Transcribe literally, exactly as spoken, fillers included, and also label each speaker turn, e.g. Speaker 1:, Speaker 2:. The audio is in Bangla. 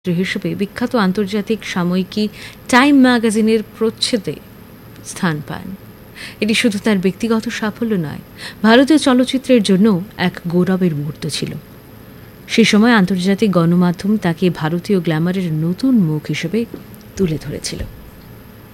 Speaker 1: হিসেবে বিখ্যাত আন্তর্জাতিক সাময়িকী টাইম ম্যাগাজিনের প্রচ্ছদে স্থান পান। এটি শুধু তার ব্যক্তিগত সাফল্য নয়, ভারতীয় চলচ্চিত্রের জন্য এক গৌরবের মুহূর্ত ছিল। সে সময় আন্তর্জাতিক গণমাধ্যম তাকে ভারতীয় গ্ল্যামারের নতুন মুখ হিসেবে তুলে ধরেছিল।